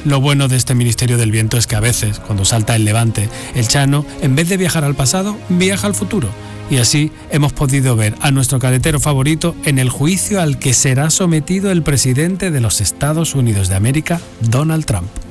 Lo bueno de este Ministerio del Viento es que a veces, cuando salta el levante, el Chano, en vez de viajar al pasado, viaja al futuro. Y así hemos podido ver a nuestro caletero favorito en el juicio al que será sometido el presidente de los Estados Unidos de América, Donald Trump.